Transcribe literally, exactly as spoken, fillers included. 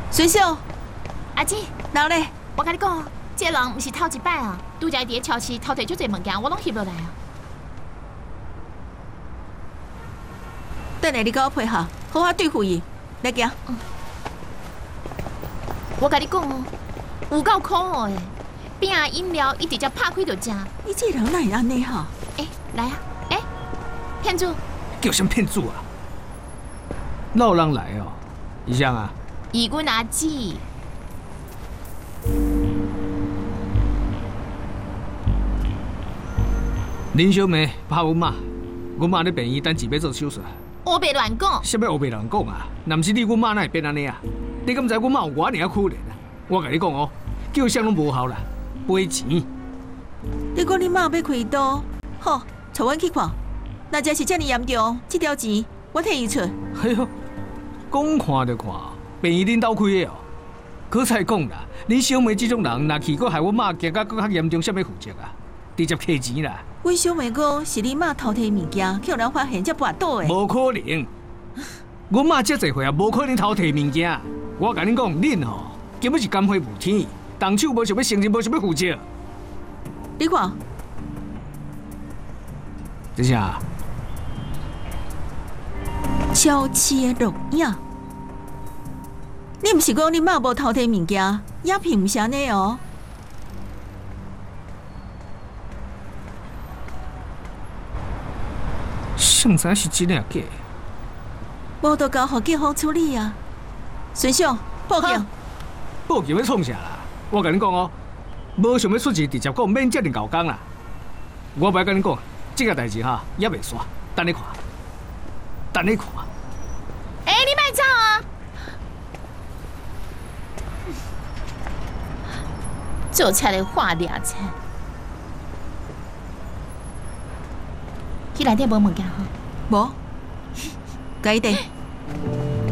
水秀， 阿姊， 哪嘞？ 我甲你讲，这个人毋是头一摆啊，拄则伫超市偷摕足侪物件，我拢翕落来啊。 等下你甲我配合，好好对付伊。来行。嗯、 我甲你讲哦，有够可恶的，饼啊饮料伊直接拍开就食。 你这人哪会安尼哈？ 哎、欸，来啊！哎、欸，骗子！ 叫什么骗子啊？老人来哦，医生啊。 伊阮阿姊。 林小妹拍阮妈，阮妈咧病院等住要做手术。 我别乱讲。 什么我别乱讲啊？若毋是你，阮妈哪会变安尼啊？你敢知阮妈有我尔啊可怜啊？我甲你讲哦，叫啥拢无效啦，赔钱。 你讲你妈要开刀，好，带阮去看。若真是遮尔严重，这条钱我替伊出。 哎呦，讲看就看，病院恁兜开的哦。可才讲啦，恁小妹这种人，若去，佫害阮妈行到佫较严重，啥物负责啊？直接摕钱啦！ 阮小妹讲是你妈偷摕物件，去互人发现才跋倒的。 无可能，阮妈遮侪岁啊，无可能偷摕物件。我甲恁讲，恁吼根本是甘花无天，动手无想要承认，无想要负责。 你看， 这啥？ 超市的录影。你毋是讲你妈无偷摕物件，影片毋是安尼哦。 上知是真诶假？ 无就交互警方处理啊！孙尚，报警！ 报警要创啥啦？我甲你讲哦，无想要出钱，直接讲免遮尔搞工啦。我不要甲你讲，这个代志哈也袂煞，等你看，等你看。 哎、欸，你莫走啊！做菜的话俩菜，去内底无物件吼？ 无，改一